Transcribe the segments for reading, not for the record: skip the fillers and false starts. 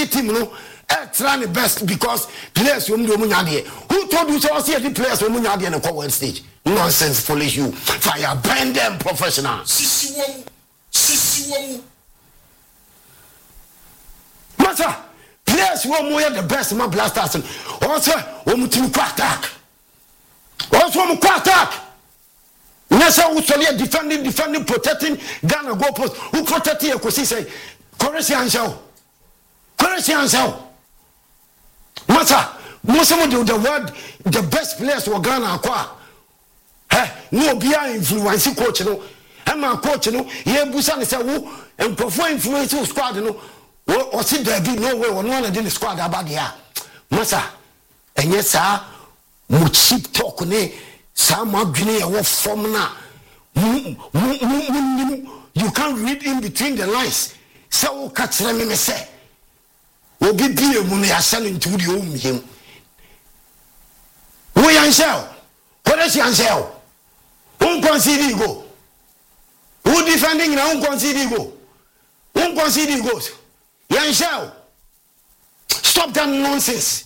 team no try the best because players who do munyade. Who told you to see the players who munyade in the world stage? Nonsense, foolish you. Fire, bend them professional. Sisi Master, players who are the best man blasters. Also, who team attack. Also, who attack. Nessa who solely defending, protecting Ghana goalpost. Who protecting your say Corinthian show. Master, most of the word the best players were Ghana acquire. No be influence coach no. And my coach no, here Busan say who and perform influence squad no. Or see there be no way or no one in the squad about here. Master, and yes sir, mo cheap talk ne some agony or form na. You can't read in between the lines. So catch them me say. Obi be a money asan into the him. We answer. What is the answer? Who consider go? Who defending now? Who consider go? Who consider goes? Yanshao. Stop that nonsense.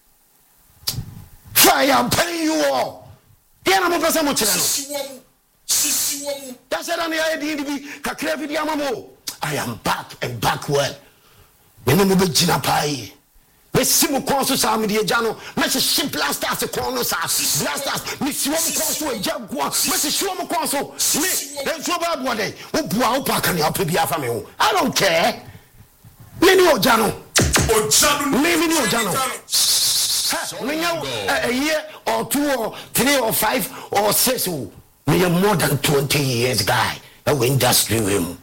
Fire, pay you all. That's it on the idea to be Kakrevi Yamamo. I am back and back well. When you be Gina Pai. Mesimu konso sa me de jano mese ship blasters e kono sa blasters me siwo mo konso e jagwa mese siwo mo konso me enso ba bode wo bua wo pa kan ya pa bia fa me ho I don't care me ni ojano me ni ojano me nya a year or 2 or 3 or 5 or 6 me more than 20 years guy that we industry him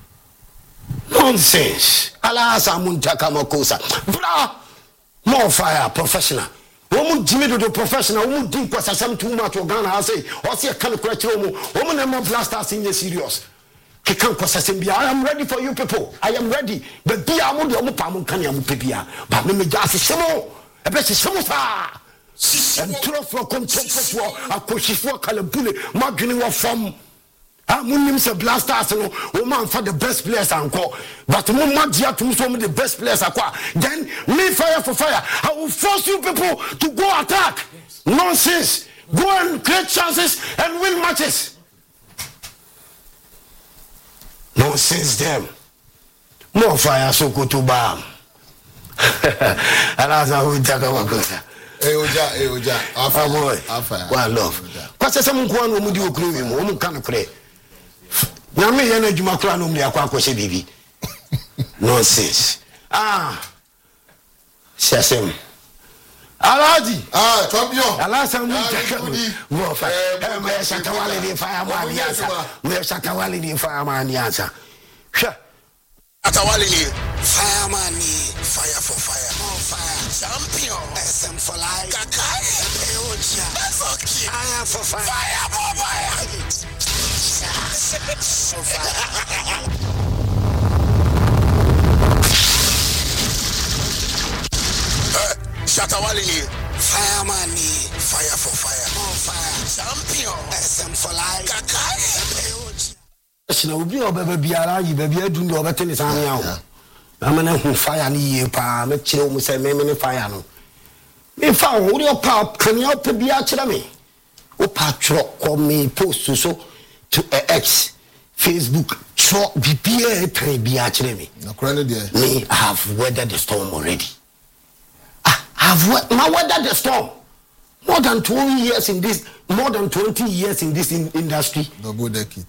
nonsense ala samunta kamakosa bra. More fire, professional. Woman Jimmy do professional, woman think was some too much of Ghana. I say, or see a kind of question, woman and more blasters in the serious. He can't process him. I am ready for you people. I am ready. But be a mood of Pamu Kanyam Pipia. But let me just say, a best is so far. And 12 for control for a coach for Calabule, Margin of from. Munim se blasters no woman for the best players anko but mumma dia to some the best players akwa then me fire for fire I will force you people to go attack nonsense go and create chances and win matches nonsense them more fire so go to bam alaza hu taka wakosa oja afa wa love kwase some nko anu mu di okuru mu mu kan kure Nyame yana juma kura no mlia kwa kwose bibi nonsense sesem alaji champion alasa mu wo fa me satawale di fire man yasa me satawale di fire man yasa hwa atawale ni fire man ni fire for fire more fire champion SM for life kakai eoja fuck fire for fire fire more fire Shatawali fireman fire for fire more fire champion SM for life kakai Shina obi obebe biara yi be bia dun do obete ni san ya ho amana hu fire ni ye pa me kire mu se me ne fire no me fa wo ri opa kan ya opa bia kire me opa tro ko me post so to X Facebook tro bibia e bia kire me me I have weathered the storm already I've weathered the storm more than 20 years in this industry double decade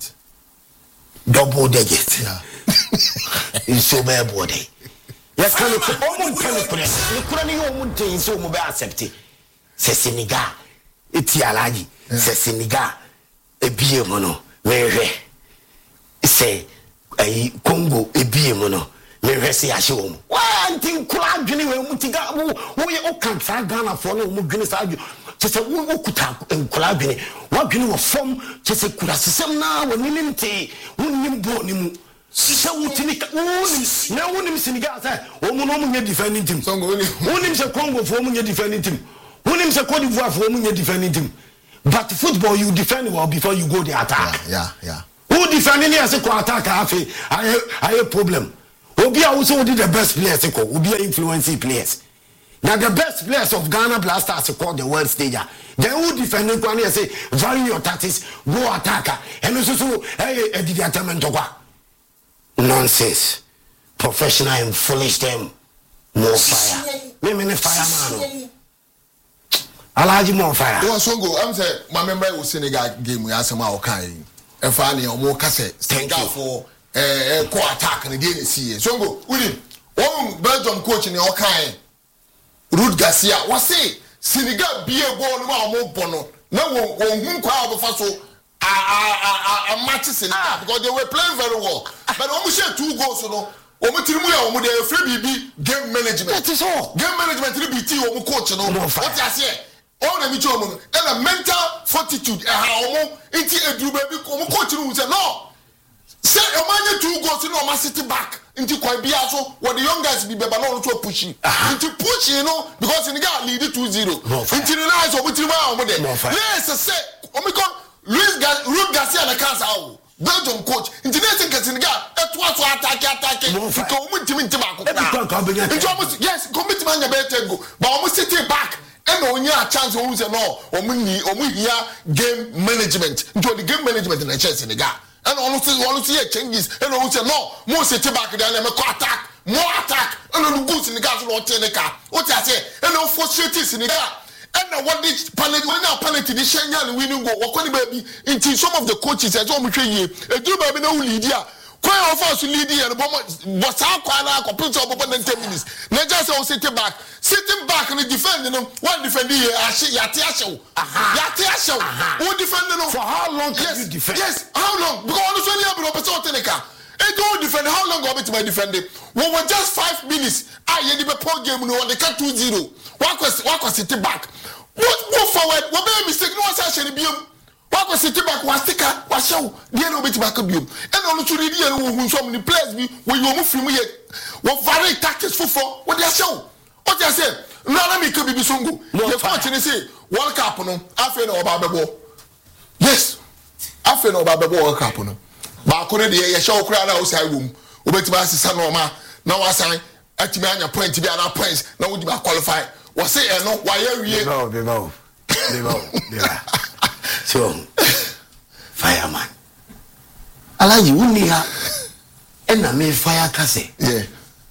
yeah it's so bad body yes can press the kurani omun tin so mo be accept se Senegal eti alaji se Senegal ebie mo no mehwe se Congo ebie mo no mehwe se ahye wo wa antin kura adwene we mutiga wo ye o kan sa Ghana for no mo dwene sa adwo se wo kuta kura adwene wa dwene wo fom se kura sesem na wo nilimte wo nimbo nimu se wutini na wonim Senegal say o mu no mu nye defending team wonim se Congo for mu nye defending team wonim se Cote d'Ivoire for mu nye defending team but football you defend well before you go the attack yeah who defending as a attack I problem Obi also did the best players ko. Obi influencing players. Now the best players of Ghana Blasters called the world stage. They who defend it when say vary your tactics, go attacker. And also did the attempt nonsense. Professional and foolish them. More fire. Me fireman. Alaji more fire. You so go. I'm say my member was Senegal game we ask my okay. And finally more cassette. Thank you for co-attack and again see. So go. Udi. Belgium coach in your kind. Ruud Garcia was say Senegal be a ball more bono. No one crowd of us a match Senegal because they were playing very well. But almost 2 goals no. The free game management. That is all. Game management BT coach no. What I say? All the and a mental fortitude. How it's a do baby coach no say no. Say a man 2 goals no man city back into Kwabiaso what the young guys be no to push into push because in the guy lead 2-0 into the nice of yes say Ruud Garcia na cancer Belgium coach international Senegal to attack yes commitment na better go but almost sit back and only a chance who say no here game management into the game management in the Senegal and honestly changes and also say no more sit back than them attack more attack and on the goods in the gas or technical what I say and no frustrated Senegal and what this penalty when now penalty the Shenyan winning go what baby into some of the coaches as one a do baby no lead here quite of us lead here but how quite complete up open 10 minutes now just all sitting back and defending them one defending here Yatiasho who defending them for how long can you defend yes how long because only have no technical and don't defend how long go my defending we were just 5 minutes I the poor game no they cut 2-0 what was sitting back move forward what be mistake no session be what was sitting back was sticker was show the no bit back be and on to read who so many players be when you move from here what vary tactics for what they show what I say no let me could be sungu the coach say World Cup no afa na oba bebo yes afa na oba bebo World Cup no ba ko ne de ye show kura na o sai wom obetima asesa no ma na wasan atimi anya point bi ana points na wo di ba qualify wo say e no wa ye wie no so fireman alaji wuni ha na me fire kase yeah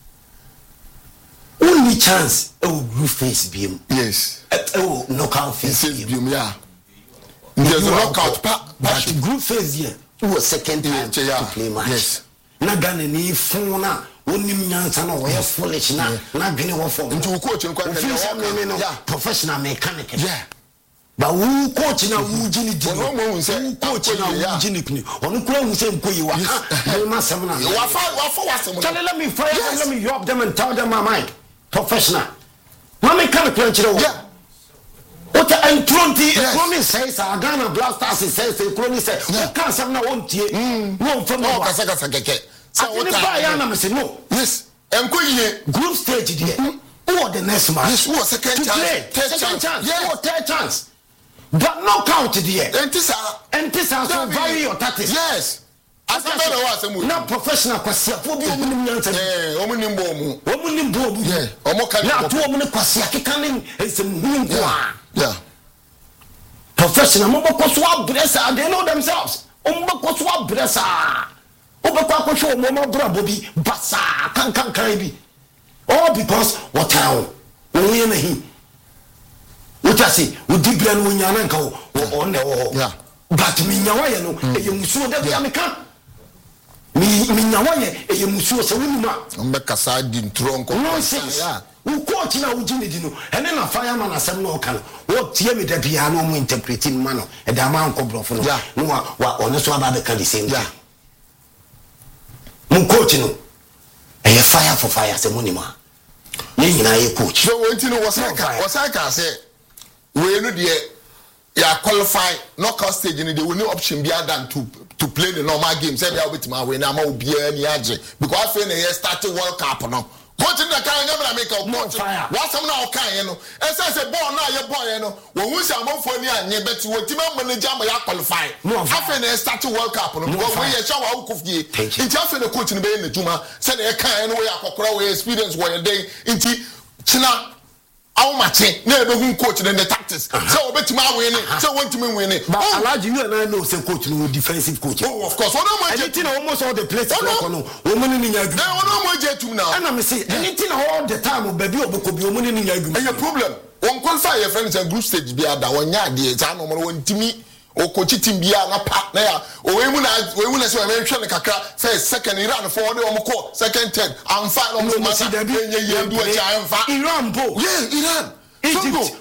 only chance group face beam yes knockout face beam yeah there's a knockout but group phase here was second time to play match yes na Ghana ni phone na onim nyansa na we foolish na dwene wo form nti coach no kwanta professional mechanic yeah but who coach na who jini di who coach na who jini kni onu kura hu se nkoyi wa me ma sem na wa fa tell let me fire yes. Let me yop them and tell them my mind professional mama kan kranchire wo yeah what and 20 economy says Ghana Blasters says economy says what can some na won tie won from no kasa keke so what I na me say no yes enkoyi group stage there who the next match yes who second chance yes third chance but no count there entisa so vary your tactics yes asabere wa asemu na professional kwase afo bi omunim nyansa omunim bo yeah omoka na to omune kwase akeka ne ensem hunu kwa yeah professional mo bokoso abresa they know themselves bokoso abresa obekwa akosho mo brabo bi basa kan bi all because what town onye na hi utasi udibra no nyana nka o ne wo yeah but minyawa ye no eyemusuo da bia meka minyawa ye eyemusuo se wunuma mbeka sa di ntronko yeah u coach na u jini di no ene na fireman asem no kan wo tie me da bia no mu interpreting ma no e da ma nko brofo no no wa ono so aba be ka the same yeah mu coach no e fire for fire se munima ye nyina ye coach so wenti no wasaka say we no de ya qualify knockout stage in the only option be than to play the normal game say they will be my win am obi ani age because I feel they started World Cup no coach na kan nyamra make coach wasam na o kan no e say ball na ye ball no wo hu say amofo ni anye bet wo team manager ma ya qualify afa na start world cup no wo ye sha wa ukufie nti afa na coach no be na juma say na ye kan no wo ya kokora wo experience wo ye dey nti china awo mache na ebe hu coach the tactics say obetima win say wontimi win but Alhaji you and I know say coach no defensive coach oh of course no more anything almost all the places no woman ni nya adwuma no more jetum now and I say anything all the time baby oboko bi woman ni nya adwuma any problem won qualify your friends and group stage bi ada wonya ade sa no mo wontimi o coach team bia na pa na ya o we mu na say we hwe ne kakra first second Iran for the omko second third am fine no mo see that ye do a cha amfa Iran bo yeah Iran Egypt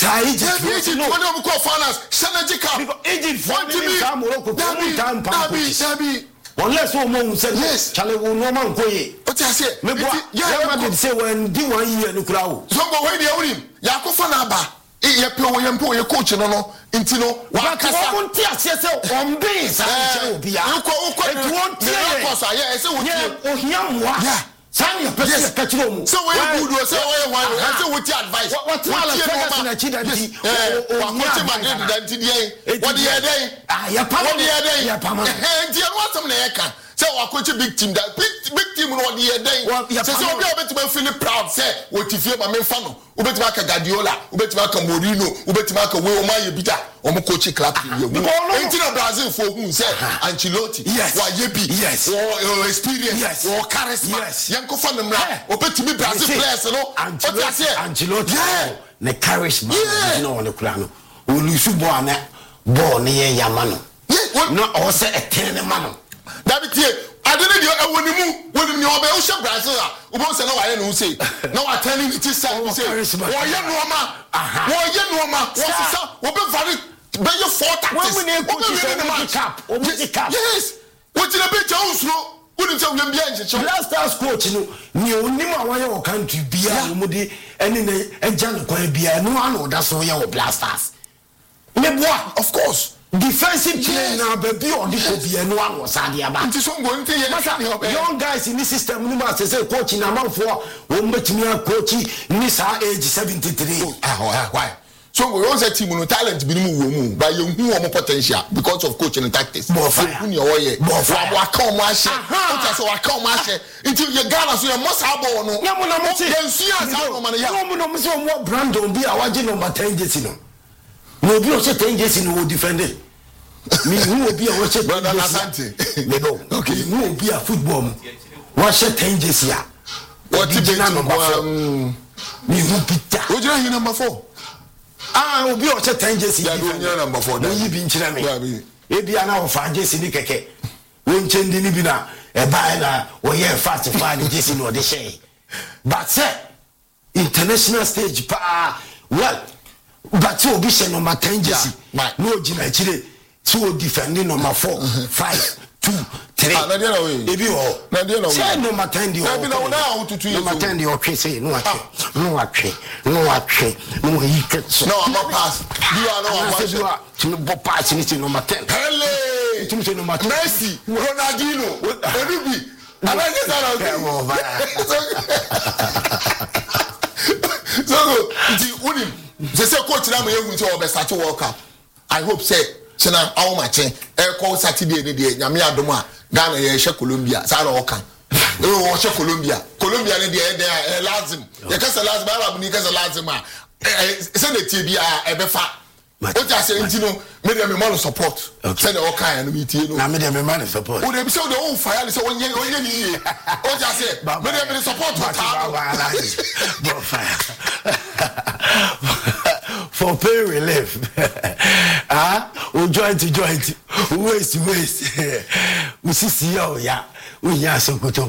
Egypt no when we call finals synergy cup Egypt for the Morocco time Dabi unless we mo say yes chale wo no man koye o ti ase me bo ya ma say when di 1 year no kura wo so go we dey win ya ko fa na ba ye pe wo ye coach no nti no wa kasa won ti ase say on be sa che obi ya ko it won ti ko sa ye say wo ti o hia moa Sanya pese kachiro mu so we good say we wan say what advice what na chidadi wa coach Madrid danti dey what dey dey ya pama what dey ya pama nti no what na ye kan say wa coach big team that big team no what dey dey say obi obetima feel proud say what ifie ma me fa no obetima ka Guardiola obetima ka Mourinho obetima ka we o ma ye bita o mo coach club ye mu nti na Brazil for who say Ancelotti wa ye bi or experience or charisma yanko fa na mra obetimi Brazil players no Ancelotti ne charisma no on the kula no olusu bo ana ball ne ye yama no no o say etene ma no David tie adene dio wonimu ni obe o she Brazil a obo se na wa ye no say na wa turning it say wo ye no ma wo sisa obe vari be ye 4 tactics yes what you be chausro wouldn't tell them behind Blasters coach no ni onim awon ye o country bia mo de ene ne eja no kwan bia no ano da so ye o Blasters me boa of course defensive play na baby on the copy no one was adia ba nti so ngo nti ye young guys in this system no ma say coach na man for wo metimi a coach ni sa age 73 why so we want that team no talent bi mu wo mu but you hu o potential because of coaching and tactics hu ni o ye wa ka o ma hye o ta so wa ka o ma hye nti ye Ghana so ye must have ball no ya mo na mo ti ye nsu asa no ma na ya mo no mo so mo Brandon bi a waje number 10 jersey no no bi o se 10 jersey no defend me who will be a watch brother Asante me no okay who will be a football watch 10 jersey ya what be number 4 me who pita o jira he number 4 obi o che 10 jersey ya do number 4 da yi bi nchira me e bia na o fa jersey ni keke won chendi ni bi na e ba na o ye fast fa ni jersey no de shey but say international stage pa well but obi she number 10 jersey no jina chire so defending number 4 5 2 3 ebi o say number 10 di o ebi na una o tutu yeso number 10 di o twe say no atwe no yi ketso no I'm pass you are no watch to bo pass ni number 10 hele to say number 2 Messi Ronaldinho Odubi alaje sara so di unim say coach na me ehun say o be start World Cup I hope say sena awo mache call Saturday ni de nyame adom a Ghana ye hye Colombia sa na oka o hye Colombia ni de lazim ye kasa lazim Arab ni kasa lazim a se na tie bia e be fa o ja se ntino me de me man support se na oka ya no mi tie no na me de me man support o de bi se o de o fire se onye ni ye o ja se me de me support ta for pain relief o joint waste usisi ya unya Sokoto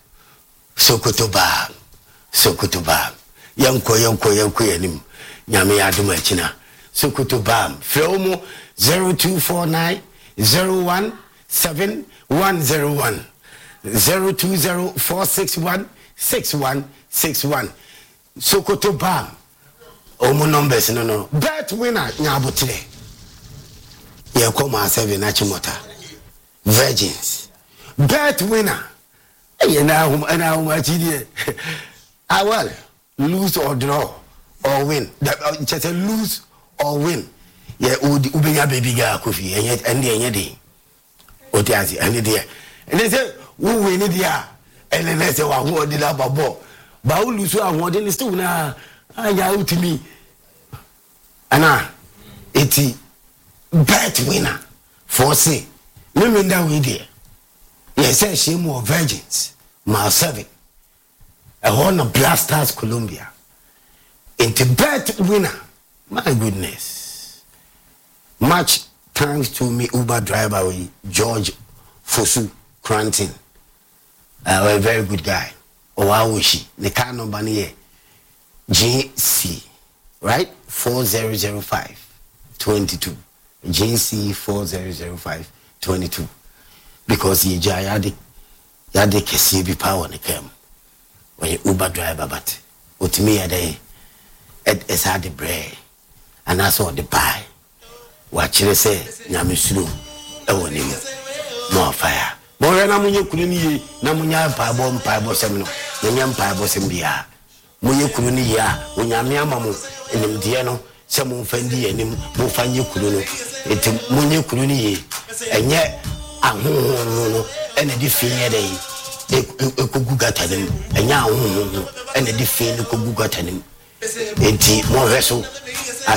ba yanko yanim nyame aduma china Sokoto ba film 0249 017 0204616 6161 Sokoto ba omo numbers no bet winner nyabotre ye koma 7 na chimota virgins bet winner ye na hum achidie Well, lose or draw or win. Just lose or win. Yeah, ubenya baby girl Kofi and the day. Otiazi and the and they say who win it here and then they say who did that ball. But who lose one then still now ya to me. Anna 80 bet winner for say women that we there. Yes, say she more virgins, my 7. A whole of Blasters Columbia. Into bet winner. My goodness. Much thanks to me Uber driver George Fosu Cranton. A very good guy. Owawishi. The car number here. GC. Right? 4005-22. GC 4005-22. Because he yade kesi bi power ne kam. When you Uber driver but utimi yade it's hard the bread and that's all the buy. Watch it say nyame suru e woni more fire. More na munye kunu ni na munya pa bo sem no. Munya pa bo sem bia. Munye kunu ni ya onyame amamu enim de no se mo fandi enim mo fanye kunu no. Eti munye kunu ni enye ahohono ene di fin dey ekogu gatanim enya ahohono ene di fin ekogu gatanim enti mo reso